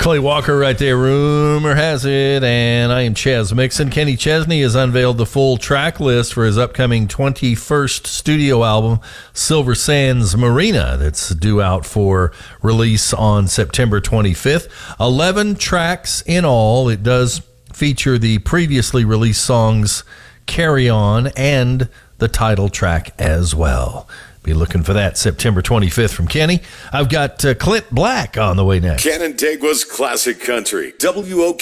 Clay Walker right there, Rumor Has It, and I am Chaz Mixon. Kenny Chesney has unveiled the full track list for his upcoming 21st studio album, Silver Sands Marina, that's due out for release on September 25th. 11 tracks in all. It does feature the previously released songs Carry On and the title track as well. Be looking for that September 25th from Kenny. I've got Clint Black on the way next. Canandaigua's Classic Country, WOK.